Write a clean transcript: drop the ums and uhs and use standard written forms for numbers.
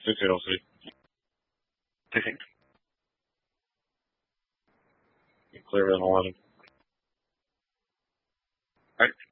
Sì, sì, lo sì. Sì, sì. Clear in 11. Right.